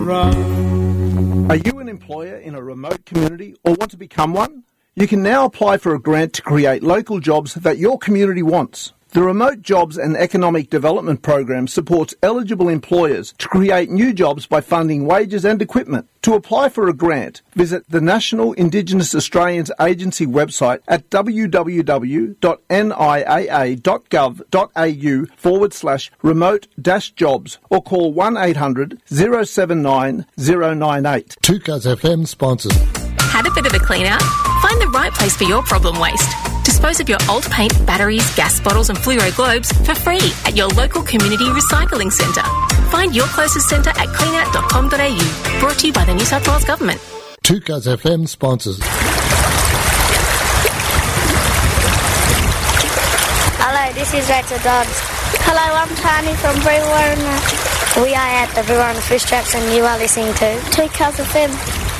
Are you an employer in a remote community or want to become one? You can now apply for a grant to create local jobs that your community wants. The Remote Jobs and Economic Development Program supports eligible employers to create new jobs by funding wages and equipment. To apply for a grant, visit the National Indigenous Australians Agency website at www.niaa.gov.au/remote-jobs or call 1800 079 098. 2Cuz FM sponsors. Had a bit of a clean out? Find the right place for your problem waste. Dispose of your old paint, batteries, gas bottles and fluoro globes for free at your local community recycling centre. Find your closest centre at cleanout.com.au. Brought to you by the New South Wales Government. 2Cuz FM sponsors. Hello, this is Rachel Dodds. Hello, I'm Tani from Brewarrina. We are at the Brewarrina Fish Traps and you are listening to 2Cuz FM.